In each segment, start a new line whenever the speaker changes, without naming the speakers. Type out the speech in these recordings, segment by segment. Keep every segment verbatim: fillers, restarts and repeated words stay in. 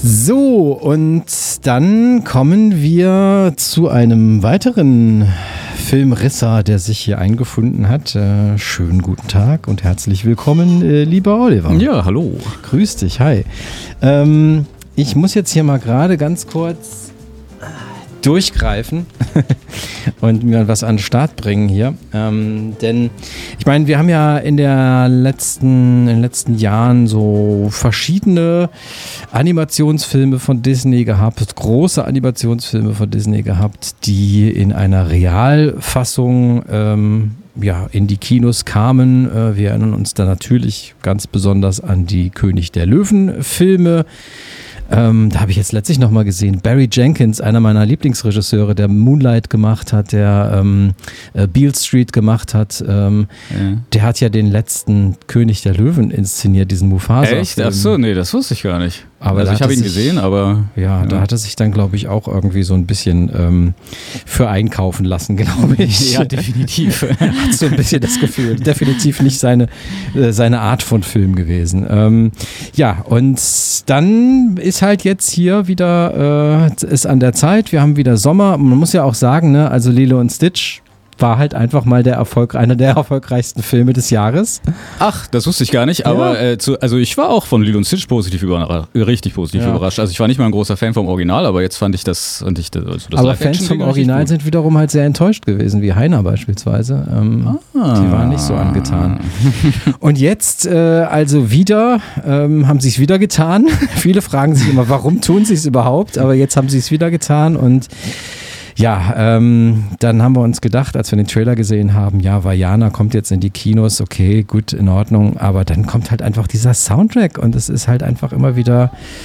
So, und dann kommen wir zu einem weiteren Filmrisser, der sich hier eingefunden hat. Äh, schönen guten Tag und herzlich willkommen, äh, lieber Oliver.
Ja, hallo.
Grüß dich, hi. Ähm, ich muss jetzt hier mal gerade ganz kurz durchgreifen und mir was an den Start bringen hier. Ähm, denn ich meine, wir haben ja in, der letzten, in den letzten Jahren so verschiedene Animationsfilme von Disney gehabt, große Animationsfilme von Disney gehabt, die in einer Realfassung ähm, ja, in die Kinos kamen. Äh, wir erinnern uns da natürlich ganz besonders an die König der Löwen-Filme. Ähm, da habe ich jetzt letztlich nochmal gesehen, Barry Jenkins, einer meiner Lieblingsregisseure, der Moonlight gemacht hat, der ähm, äh, Beale Street gemacht hat, ähm, ja. Der hat ja den letzten König der Löwen inszeniert, diesen Mufasa.
Echt? Ach so, nee, das wusste ich gar nicht.
Aber
also ich habe ihn sich, gesehen, aber...
Ja, ja, da hat er sich dann, glaube ich, auch irgendwie so ein bisschen ähm, für einkaufen lassen, glaube ich.
Ja, definitiv.
Hat so ein bisschen das Gefühl. Definitiv nicht seine, äh, seine Art von Film gewesen. Ähm, ja, und dann ist halt jetzt hier wieder, äh, ist an der Zeit, wir haben wieder Sommer. Man muss ja auch sagen, ne, also Lilo und Stitch war halt einfach mal der Erfolg, einer der erfolgreichsten Filme des Jahres.
Ach, das wusste ich gar nicht, aber ja. äh, zu, also ich war auch von Lilo und Stitch positiv überrascht, richtig positiv ja. überrascht. Also ich war nicht mal ein großer Fan vom Original, aber jetzt fand ich das, fand ich das, also das
aber Fans vom Original sind wiederum halt sehr enttäuscht gewesen, wie Heiner beispielsweise. Ähm, ah. Die waren nicht so angetan. Und jetzt äh, also wieder, ähm, haben sie es wieder getan. Viele fragen sich immer, warum tun sie es überhaupt? Aber jetzt haben sie es wieder getan und ja, ähm, dann haben wir uns gedacht, als wir den Trailer gesehen haben, ja, Vaiana kommt jetzt in die Kinos, okay, gut, in Ordnung, aber dann kommt halt einfach dieser Soundtrack und es ist halt einfach immer wieder...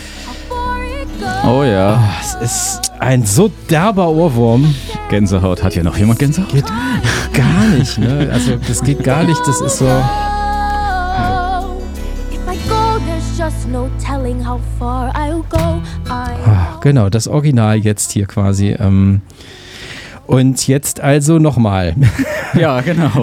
Oh ja.
Oh, es ist ein so derber Ohrwurm.
Gänsehaut. Hat ja noch jemand Gänsehaut?
Geht gar nicht, ne? Also das geht gar nicht, das ist so... Oh, genau, das Original jetzt hier quasi. Ähm, und jetzt also nochmal.
Ja, genau.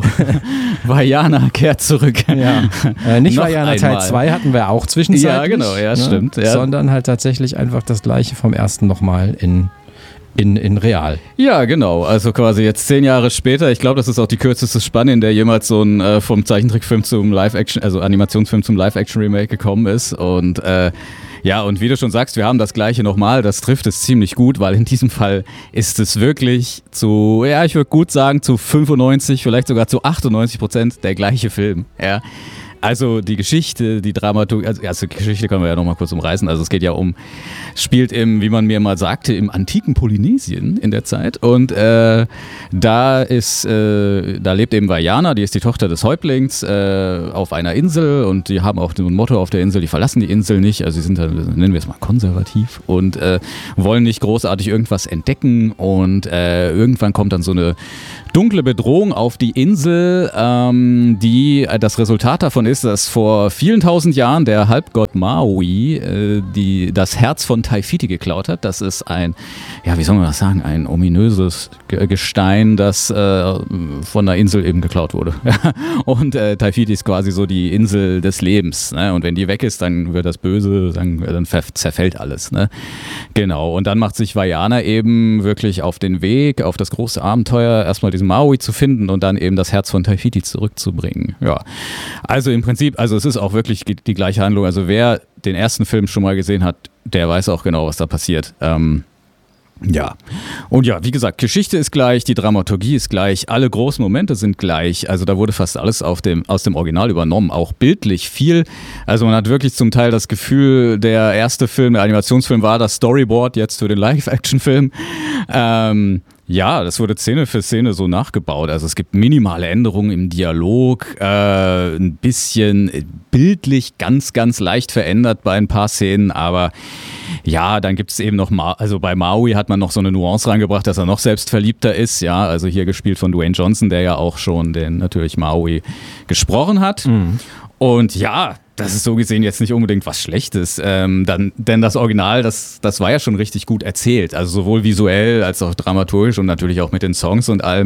Vaiana kehrt zurück.
Ja. Äh, nicht Vaiana Teil zwei hatten wir auch zwischenzeitlich.
Ja, genau, ja, ne? Stimmt. Ja.
Sondern halt tatsächlich einfach das gleiche vom ersten nochmal in In, in real.
Ja, genau. Also quasi jetzt zehn Jahre später. Ich glaube, das ist auch die kürzeste Spanne, in der jemals so ein äh, vom Zeichentrickfilm zum Live-Action, also Animationsfilm zum Live-Action-Remake gekommen ist. Und äh, ja, und wie du schon sagst, wir haben das Gleiche nochmal. Das trifft es ziemlich gut, weil in diesem Fall ist es wirklich zu, ja, ich würde gut sagen, zu fünfundneunzig, vielleicht sogar zu achtundneunzig Prozent der gleiche Film. Ja. Also die Geschichte, die Dramaturgie, also erste Geschichte können wir ja nochmal kurz umreißen. Also es geht ja um, spielt im, wie man mir mal sagte, im antiken Polynesien in der Zeit. Und äh, da ist, äh, da lebt eben Vaiana, die ist die Tochter des Häuptlings äh, auf einer Insel und die haben auch so ein Motto auf der Insel, die verlassen die Insel nicht, also sie sind, nennen wir es mal konservativ und äh, wollen nicht großartig irgendwas entdecken und äh, irgendwann kommt dann so eine dunkle Bedrohung auf die Insel, ähm, die äh, das Resultat davon ist, dass vor vielen tausend Jahren der Halbgott Maui äh, die, das Herz von Taifiti geklaut hat. Das ist ein, ja, wie soll man das sagen, ein ominöses Gestein, das äh, von der Insel eben geklaut wurde. Und äh, Taifiti ist quasi so die Insel des Lebens. Ne? Und wenn die weg ist, dann wird das böse, dann, dann zerfällt alles. Ne? Genau. Und dann macht sich Vaiana eben wirklich auf den Weg, auf das große Abenteuer, erstmal diesen Maui zu finden und dann eben das Herz von Taifiti zurückzubringen. Ja, also im Prinzip, also es ist auch wirklich die, die gleiche Handlung. Also wer den ersten Film schon mal gesehen hat, der weiß auch genau, was da passiert. Ähm, ja, und ja, wie gesagt, Geschichte ist gleich, die Dramaturgie ist gleich, alle großen Momente sind gleich, also da wurde fast alles auf dem, aus dem Original übernommen, auch bildlich viel, also man hat wirklich zum Teil das Gefühl, der erste Film, der Animationsfilm war das Storyboard jetzt für den Live-Action-Film. ähm, Ja, das wurde Szene für Szene so nachgebaut. Also es gibt minimale Änderungen im Dialog, äh, ein bisschen bildlich ganz, ganz leicht verändert bei ein paar Szenen, aber ja, dann gibt es eben noch, Ma- also bei Maui hat man noch so eine Nuance reingebracht, dass er noch selbstverliebter ist, ja, also hier gespielt von Dwayne Johnson, der ja auch schon den natürlich Maui gesprochen hat. Mhm. Und ja, das ist so gesehen jetzt nicht unbedingt was Schlechtes, ähm, dann, denn das Original, das, das war ja schon richtig gut erzählt, also sowohl visuell als auch dramaturgisch und natürlich auch mit den Songs und allem.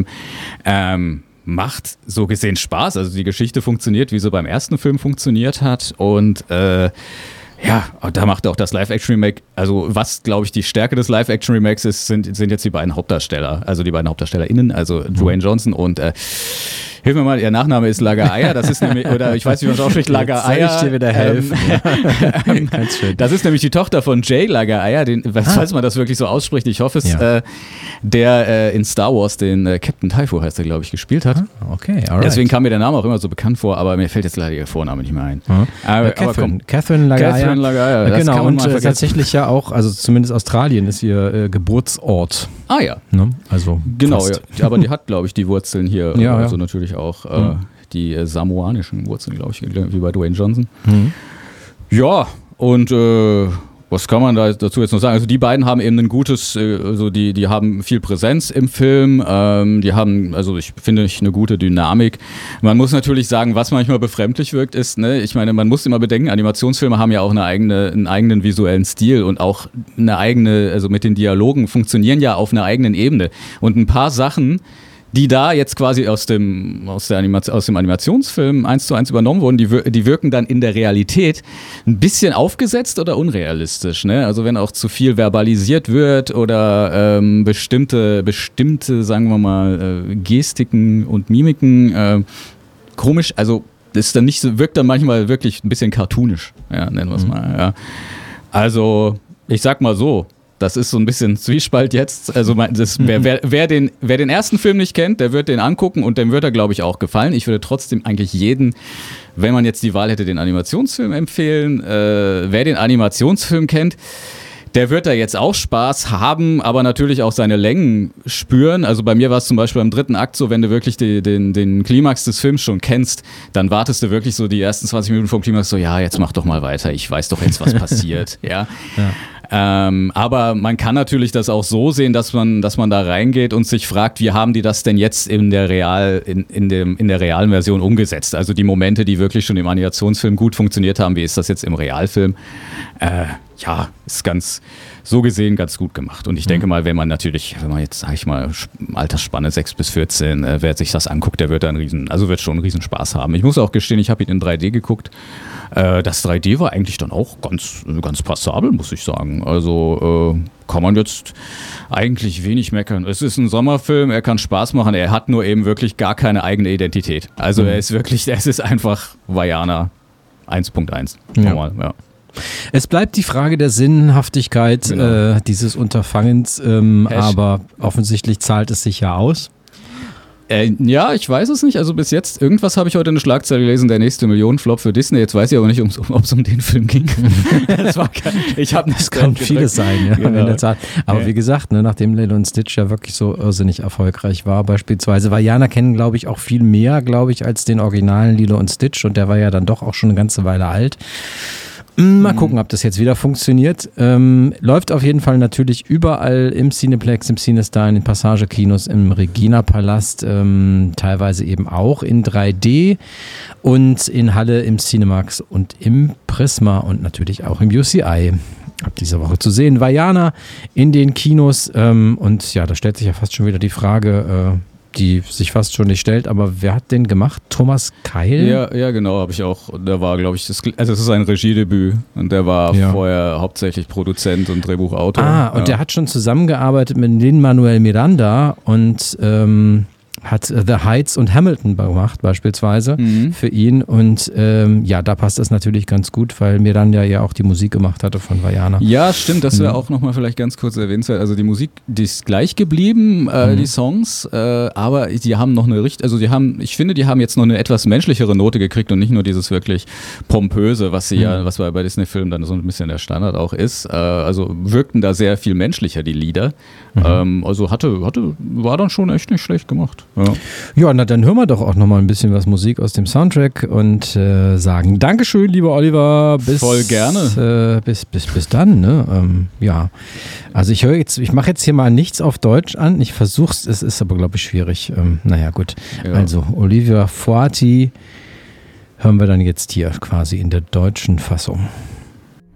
Ähm, macht so gesehen Spaß, also die Geschichte funktioniert, wie sie beim ersten Film funktioniert hat und äh, Ja, da macht auch das Live-Action-Remake, also was, glaube ich, die Stärke des Live-Action-Remakes ist, sind, sind jetzt die beiden Hauptdarsteller, also die beiden HauptdarstellerInnen, also Dwayne Johnson und, äh, hilf mir mal, ihr Nachname ist Lagaaya, das ist nämlich, oder ich weiß nicht, wie man es ausspricht, Lagaaya.
Soll ich dir wieder helfen?
Ähm, Ganz schön. Das ist nämlich die Tochter von Jay Lagaaya, den, ah. falls man das wirklich so ausspricht, ich hoffe es, ja. äh, der äh, in Star Wars den äh, Captain Typho, heißt er, glaube ich, gespielt hat.
Ah, okay, alright.
Deswegen kam mir der Name auch immer so bekannt vor, aber mir fällt jetzt leider ihr Vorname nicht mehr ein.
Mhm.
Aber,
äh, Catherine,
aber komm.
Catherine Lagaaya.
Catherine Lagaaya, das
genau,
kann man
und
mal
äh, tatsächlich ja auch, also zumindest Australien ist ihr äh, Geburtsort.
Ah ja.
Ne? Also
genau, ja. Aber die hat, glaube ich, die Wurzeln hier,
ja,
also
ja.
natürlich auch äh, mhm. die äh, samoanischen Wurzeln, glaube ich, wie bei Dwayne Johnson.
Mhm.
Ja, und äh, was kann man da dazu jetzt noch sagen? Also die beiden haben eben ein gutes, also die, die haben viel Präsenz im Film, ähm, die haben, also ich finde ich eine gute Dynamik. Man muss natürlich sagen, was manchmal befremdlich wirkt, ist, ne, ich meine, man muss immer bedenken, Animationsfilme haben ja auch eine eigene, einen eigenen visuellen Stil und auch eine eigene, also mit den Dialogen funktionieren ja auf einer eigenen Ebene. Und ein paar Sachen, die da jetzt quasi aus dem, aus der Animation, aus dem Animationsfilm eins zu eins übernommen wurden, die, wir, die wirken dann in der Realität ein bisschen aufgesetzt oder unrealistisch. Ne? Also wenn auch zu viel verbalisiert wird oder ähm, bestimmte, bestimmte, sagen wir mal, äh, Gestiken und Mimiken äh, komisch, also ist dann nicht so, wirkt dann manchmal wirklich ein bisschen cartoonisch, ja, nennen wir es mhm. mal. Ja. Also ich sag mal so, das ist so ein bisschen Zwiespalt jetzt. Also das, wer, wer, wer, den, wer den ersten Film nicht kennt, der wird den angucken und dem wird er, glaube ich, auch gefallen. Ich würde trotzdem eigentlich jeden, wenn man jetzt die Wahl hätte, den Animationsfilm empfehlen. Äh, wer den Animationsfilm kennt, der wird da jetzt auch Spaß haben, aber natürlich auch seine Längen spüren. Also bei mir war es zum Beispiel am dritten Akt so, wenn du wirklich die, den, den Klimax des Films schon kennst, dann wartest du wirklich so die ersten zwanzig Minuten vom Klimax so, ja, jetzt mach doch mal weiter, ich weiß doch jetzt, was passiert. ja. ja. Ähm, aber man kann natürlich das auch so sehen, dass man, dass man da reingeht und sich fragt, wie haben die das denn jetzt in der Real, in, in dem, in der realen Version umgesetzt? Also die Momente, die wirklich schon im Animationsfilm gut funktioniert haben, wie ist das jetzt im Realfilm? Äh, ja, ist ganz, so gesehen ganz gut gemacht. Und ich denke mal, wenn man natürlich, wenn man jetzt, sag ich mal, Altersspanne sechs bis vierzehn, äh, wer sich das anguckt, der wird da einen riesen, also wird schon einen riesen Spaß haben. Ich muss auch gestehen, ich habe ihn in drei D geguckt. Äh, das drei D war eigentlich dann auch ganz, ganz passabel, muss ich sagen. Also äh, kann man jetzt eigentlich wenig meckern. Es ist ein Sommerfilm, er kann Spaß machen, er hat nur eben wirklich gar keine eigene Identität. Also mhm. er ist wirklich, es ist einfach Vaiana eins Punkt eins.
Ja. Ja. Es bleibt die Frage der Sinnhaftigkeit genau. äh, dieses Unterfangens, ähm, aber offensichtlich zahlt es sich ja aus.
Äh, ja, ich weiß es nicht. Also bis jetzt, irgendwas habe ich heute eine Schlagzeile gelesen, der nächste Millionenflop für Disney. Jetzt weiß ich aber nicht, um, ob es um den Film ging. das war kein, ich habe
Das kann vieles sein, ja, genau. in der Tat. Aber ja. wie gesagt, ne, nachdem Lilo und Stitch ja wirklich so irrsinnig erfolgreich war, beispielsweise, Vaiana kennen, glaube ich, auch viel mehr, glaube ich, als den originalen Lilo und Stitch. Und der war ja dann doch auch schon eine ganze Weile alt. Mal gucken, ob das jetzt wieder funktioniert. Ähm, läuft auf jeden Fall natürlich überall im Cineplex, im Cinestar, in den Passagekinos, im Regina-Palast, ähm, teilweise eben auch in drei D und in Halle im Cinemax und im Prisma und natürlich auch im U C I. Ab dieser Woche zu sehen. Vaiana in den Kinos ähm, und ja, da stellt sich ja fast schon wieder die Frage, äh, die sich fast schon nicht stellt, aber wer hat den gemacht? Thomas Keil?
Ja, ja genau, habe ich auch. Der war, glaube ich, das, also es ist ein Regiedebüt und der war ja. vorher hauptsächlich Produzent und Drehbuchautor.
Ah, und
ja.
der hat schon zusammengearbeitet mit Lin-Manuel Miranda und ähm, hat The Heights und Hamilton gemacht beispielsweise mhm. für ihn und ähm, ja, da passt das natürlich ganz gut, weil Miranda ja auch die Musik gemacht hatte von Vaiana.
Ja, stimmt, das wäre mhm. auch nochmal vielleicht ganz kurz erwähnenswert. Also die Musik, die ist gleich geblieben, äh, mhm. die Songs, äh, aber die haben noch eine richtig, also die haben, ich finde, die haben jetzt noch eine etwas menschlichere Note gekriegt und nicht nur dieses wirklich pompöse, was sie mhm. ja, was bei, bei Disney-Filmen dann so ein bisschen der Standard auch ist. Äh, also wirkten da sehr viel menschlicher, die Lieder. Mhm. Ähm, also hatte, hatte, war dann schon echt nicht schlecht gemacht. Ja.
ja, na dann hören wir doch auch nochmal ein bisschen was Musik aus dem Soundtrack und äh, sagen Dankeschön, lieber Oliver. Bis,
Voll gerne.
Äh, bis, bis, bis dann. Ne? Ähm, ja, also ich höre jetzt, ich mache jetzt hier mal nichts auf Deutsch an. Ich versuche es, es ist aber, glaube ich, schwierig. Ähm, naja, gut. Ja. Also Olivia Fuati hören wir dann jetzt hier quasi in der deutschen Fassung.